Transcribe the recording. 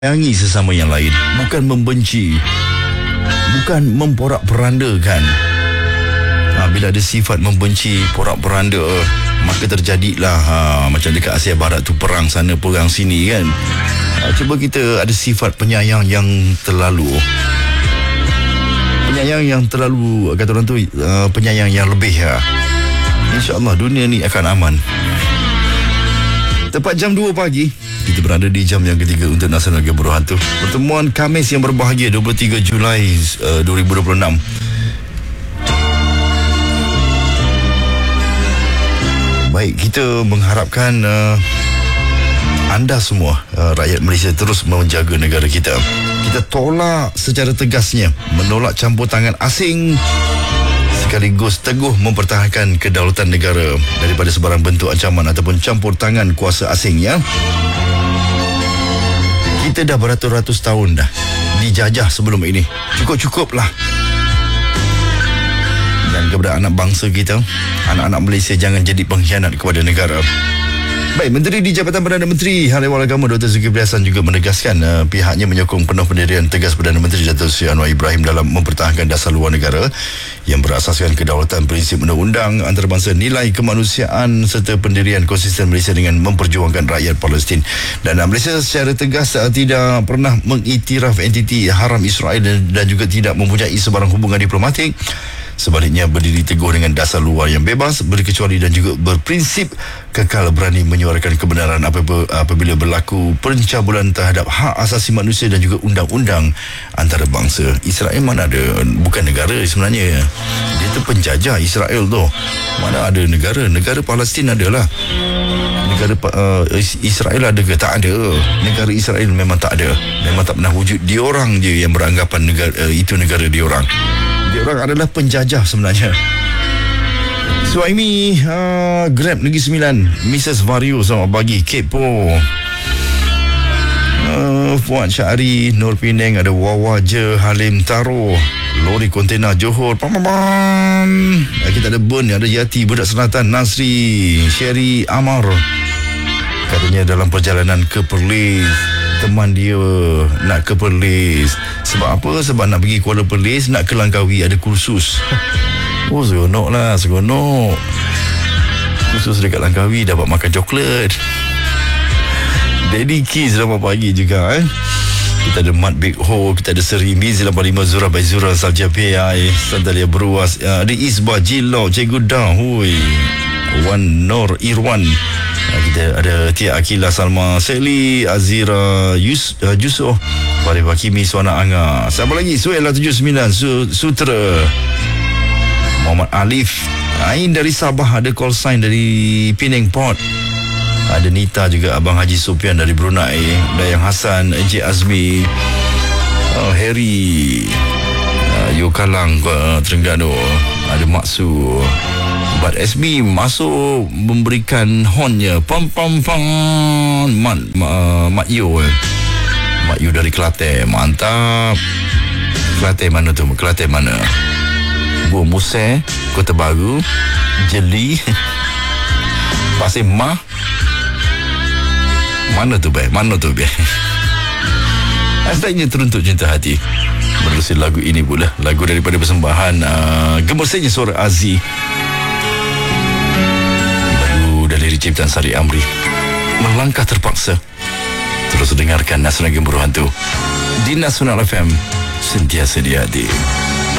Sayangi sesama yang lain, bukan membenci, bukan memporak-perandakan. Bila ada sifat membenci, porak-peranda, maka terjadilah macam dekat Asia Barat tu, perang sana perang sini kan. Cuba kita ada sifat penyayang yang terlalu, penyayang yang terlalu, kata orang tu, penyayang yang lebih. InsyaAllah dunia ni akan aman. Tepat jam 2 pagi kita berada di jam yang ketiga untuk Nasional Game Berhantu. Pertemuan Khamis yang berbahagia 23 Julai 2026. Baik, kita mengharapkan anda semua, rakyat Malaysia, terus menjaga negara kita. Kita tolak secara tegasnya menolak campur tangan asing, sekaligus teguh mempertahankan kedaulatan negara daripada sebarang bentuk ancaman ataupun campur tangan kuasa asing, ya. Kita dah beratus-ratus tahun dah dijajah sebelum ini. Cukup-cukuplah. Dan kepada anak bangsa kita, anak-anak Malaysia, jangan jadi pengkhianat kepada negara. Baik, Menteri di Jabatan Perdana Menteri Hal Ehwal Agama Dr. Zulkifli Hasan juga menegaskan pihaknya menyokong penuh pendirian tegas Perdana Menteri Datuk Seri Anwar Ibrahim dalam mempertahankan dasar luar negara yang berasaskan kedaulatan, prinsip undang-undang antarabangsa, nilai kemanusiaan serta pendirian konsisten Malaysia dengan memperjuangkan rakyat Palestin. Dan Malaysia secara tegas tidak pernah mengiktiraf entiti haram Israel dan juga tidak mempunyai sebarang hubungan diplomatik. Sebaliknya, berdiri teguh dengan dasar luar yang bebas, berkecuali dan juga berprinsip kekal berani menyuarakan kebenaran apabila berlaku pencabulan terhadap hak asasi manusia dan juga undang-undang antarabangsa. Israel mana ada, bukan negara sebenarnya. Dia tu penjajah Israel tu. Mana ada negara? Negara Palestin adalah. Negara Israel ada ke? Tak ada. Negara Israel memang tak ada. Memang tak pernah wujud. Diorang je yang beranggapan negara itu negara diorang. Diorang adalah penjajah sebenarnya. Suhaimi, Grab Negeri Sembilan, Mrs. Vario, selamat pagi. Kepo, Fuad Syahri, Nur Penang, ada Wawa Je, Halim Taro, lori kontena Johor, kita ada Ben, ada Yati, Budak Selatan, Nasri, Sherry Amar. Katanya dalam perjalanan ke Perlis, teman dia nak ke Perlis. Sebab apa? Sebab nak pergi Kuala Perlis, nak ke Langkawi, ada kursus. Oh, seronok lah, seronok. Kursus dekat Langkawi, dapat makan coklat. Daddy Keys, selamat pagi juga. Kita ada Mat Big Ho, kita ada Seri Mizi 85, Zura Baizura, Salja PI, Santalia Beruas, ada Isbah Jilau, Cikgu Dah, hui, Wan Nur Irwan. Kita ada Tia Akila, Salma Seli, Azira Yusof, Farif Hakimi, Suana Anga. Siapa lagi? Suela 79, Sutra, Muhammad Alif, Ain dari Sabah, ada call sign dari Penang Port. Ada Nita juga, Abang Haji Sofian dari Brunei, Dayang Hassan, Encik Azmi, Harry, Yokalang, Terengganu, ada Maksu. But SB masuk memberikan hornnya, pam pam pam. Mak Yu, Mak Yu dari Kelantan, mantap. Kelantan mana tu? Kelantan mana? Buah Museh, Kota Baru, Jeli, Pasir Mah. Mana tu be? Mana tu be? Asalnya teruntuk cinta hati. Berlusi lagu ini pula, lagu daripada persembahan Gemersanya Suara Aziz, dari ciptaan Sari Amri, Melangkah Terpaksa. Terus dengarkan Nasional Game Berhantu di Nasional FM, sentiasa di hati.